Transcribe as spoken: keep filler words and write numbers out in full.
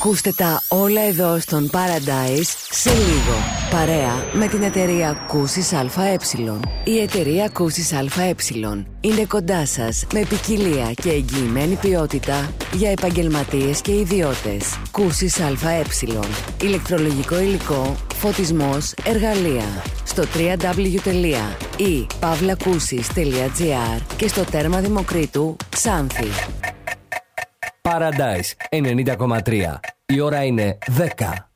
Ακούστε τα όλα εδώ στον Paradise σε λίγο. Παρέα με την εταιρεία Κούσης ΑΕ. Η εταιρεία Κούσης ΑΕ είναι κοντά σας με ποικιλία και εγγυημένη ποιότητα για επαγγελματίες και ιδιώτες. Κούσης ΑΕ. Ηλεκτρολογικό υλικό, φωτισμός, εργαλεία. Στο double-u double-u double-u τελεία i pavla kousis τελεία gr και στο τέρμα Δημοκρίτου Ξάνθη. Paradise ενενήντα κόμμα τρία. Η ώρα είναι δέκα.